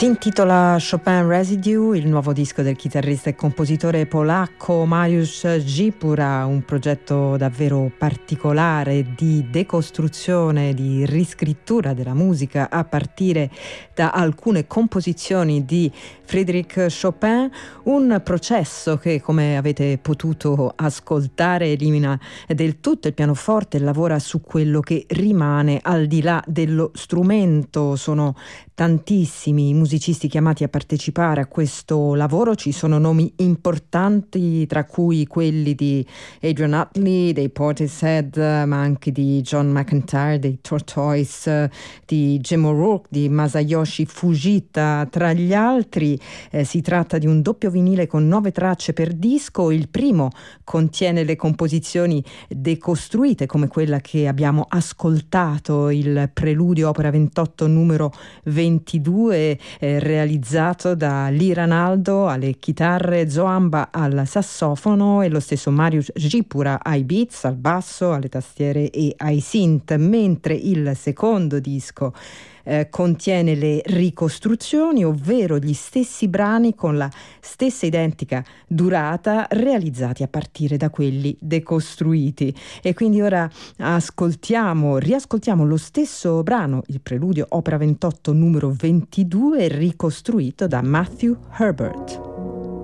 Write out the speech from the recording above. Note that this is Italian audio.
Si intitola Chopin Residue, il nuovo disco del chitarrista e compositore polacco Mariusz Gipura, un progetto davvero particolare di decostruzione, di riscrittura della musica a partire da alcune composizioni di Frédéric Chopin, un processo che, come avete potuto ascoltare, elimina del tutto il pianoforte e lavora su quello che rimane al di là dello strumento. Sono tantissimi i musicisti chiamati a partecipare a questo lavoro, ci sono nomi importanti tra cui quelli di Adrian Utley, dei Portishead, ma anche di John McEntire, dei Tortoise, di Jim O'Rourke, di Masayoshi Fujita, tra gli altri. Si tratta di un doppio vinile con 9 tracce per disco. Il primo contiene le composizioni decostruite come quella che abbiamo ascoltato, il preludio opera 28 numero 22, realizzato da Lee Ranaldo alle chitarre, Zoamba al sassofono e lo stesso Mariusz Gipura ai beats, al basso, alle tastiere e ai synth, mentre il secondo disco contiene le ricostruzioni, ovvero gli stessi brani con la stessa identica durata realizzati a partire da quelli decostruiti. E quindi ora riascoltiamo lo stesso brano, il preludio opera 28 numero 22, ricostruito da Matthew Herbert.